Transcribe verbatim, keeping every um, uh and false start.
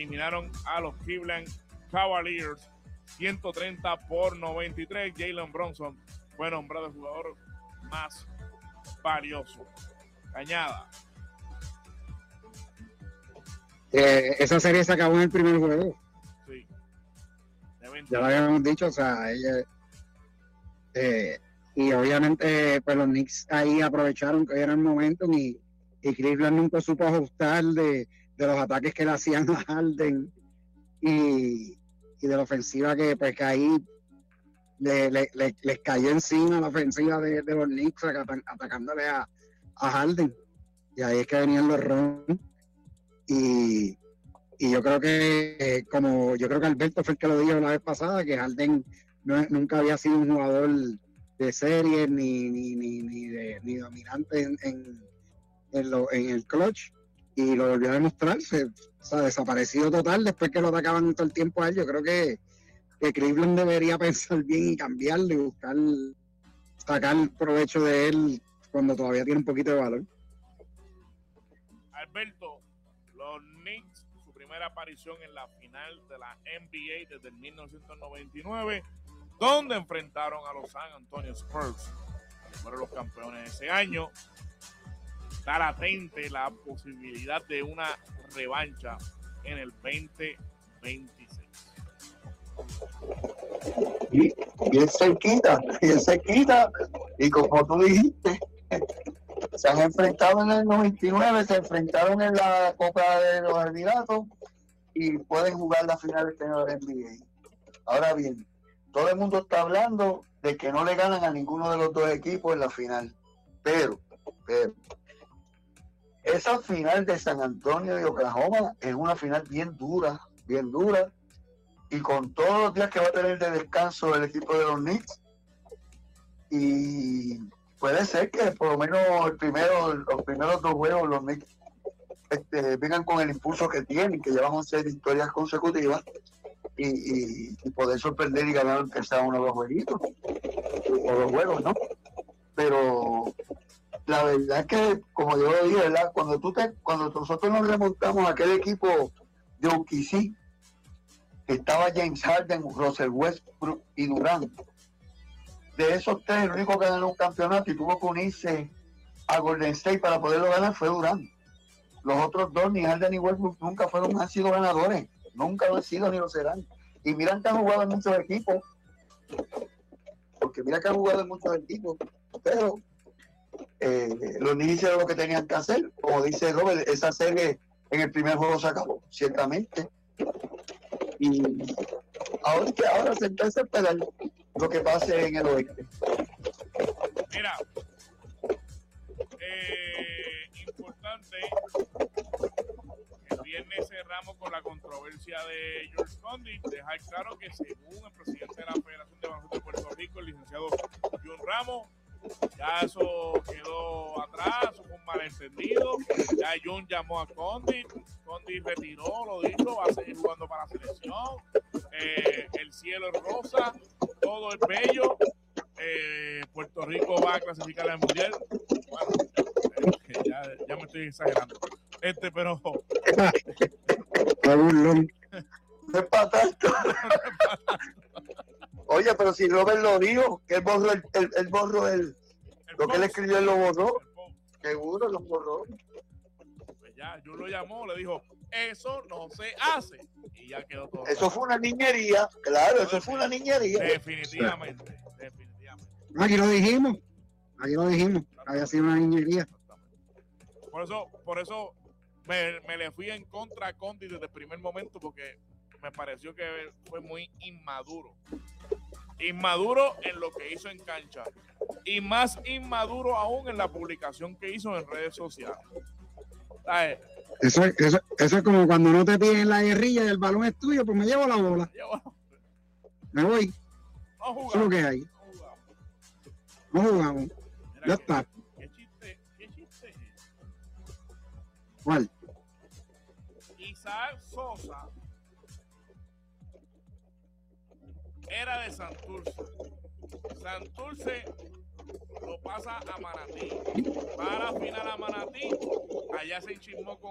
eliminaron a los Cleveland Cavaliers ciento treinta por noventa y tres. Jalen Brunson fue nombrado el jugador más valioso. Cañada. Eh, esa serie se acabó en el primer juego. Sí. Ya lo habíamos dicho, o sea, ella, eh, y obviamente pues los Knicks ahí aprovecharon que era el momento y, y Cleveland nunca supo ajustar de, de los ataques que le hacían a Harden y, y de la ofensiva que pues que ahí le, le, le, les cayó encima la ofensiva de, de los Knicks atacándole a, a Harden, y ahí es que venían los runs. Y, y yo creo que eh, como yo creo que Alberto fue el que lo dijo la vez pasada, que Harden no, nunca había sido un jugador de serie ni ni, ni, ni, de, ni dominante en, en, en, lo, en el clutch, y lo volvió a demostrarse, o sea, desaparecido total después que lo atacaban todo el tiempo a él. Yo creo que, que Cleveland debería pensar bien y cambiarlo y buscar sacar provecho de él cuando todavía tiene un poquito de valor. Alberto, los Knicks, su primera aparición en la final de la N B A desde el mil novecientos noventa y nueve, donde enfrentaron a los San Antonio Spurs, que fueron los campeones ese año. Está latente la posibilidad de una revancha en el veinte veintiséis. Y bien cerquita, bien cerquita, y como tú dijiste, se han enfrentado en el noventa y nueve, se enfrentaron en la Copa de los Emiratos y pueden jugar la final este año de la N B A. Ahora bien, todo el mundo está hablando de que no le ganan a ninguno de los dos equipos en la final, pero, pero esa final de San Antonio y Oklahoma es una final bien dura, bien dura, y con todos los días que va a tener de descanso el equipo de los Knicks, y puede ser que por lo menos el primero, los primeros dos juegos los Knicks este, vengan con el impulso que tienen, que llevan once victorias consecutivas, y, y, y poder sorprender y ganar aunque sea uno o dos jueguitos, o dos juegos, ¿no? Pero la verdad es que, como yo lo dije, ¿verdad? Cuando tú te, cuando nosotros nos remontamos a aquel equipo de O K C, que estaba James Harden, Russell Westbrook y Durant, de esos tres, el único que ganó un campeonato y tuvo que unirse a Golden State para poderlo ganar fue Durant. Los otros dos, ni Harden ni Westbrook, nunca fueron, han sido ganadores, nunca lo han sido ni lo serán. Y mira que han jugado en muchos equipos, porque mira que han jugado en muchos equipos, pero eh, los Knicks hicieron lo que tenían que hacer. Como dice Robert, esa serie en el primer juego se acabó, ciertamente. Y ahora, que ahora se empieza a esperar lo que pase en el oeste. Mira, eh, importante, el viernes cerramos con la controversia de George Condit, dejar claro que según el presidente de la Federación de Baloncesto de Puerto Rico, el licenciado John Ramos, ya eso quedó atrás, eso fue un malentendido. Ya John llamó a Condit, Condit retiró, lo dijo, va a seguir jugando para la selección. Eh, el cielo es rosa, todo es bello. Eh, Puerto Rico va a clasificar al mundial. Bueno, eh, ya, ya me estoy exagerando. Este, pero. Qué burlón. No es para tanto. Oye, pero si Robert lo dijo, que él borró el, el, el borró el, el lo post, que él escribió, él lo borró. Seguro lo borró. Pues ya, yo lo llamó, le dijo, eso no se hace. Y ya quedó todo. Eso fue una niñería, claro, eso fue una niñería. Definitivamente, definitivamente. Aquí lo dijimos, aquí lo dijimos, había sido una niñería. Por eso, por eso me, me le fui en contra a Conti desde el primer momento, porque me pareció que fue muy inmaduro. Inmaduro en lo que hizo en cancha. Y más inmaduro aún en la publicación que hizo en redes sociales. ¿Sabes? Eso, eso, eso es como cuando no te piden la guerrilla y el balón es tuyo, pues me llevo la bola. Llevo... Me voy. No jugamos. Eso es lo que hay. No jugamos. No jugamos. Mira Ya que, está. ¿Qué chiste? ¿Qué chiste es ese? ¿Cuál? Isaac Sosa era de Santurce. Santurce lo pasa a Manatí. Para final a Manatí. Allá se enchismó con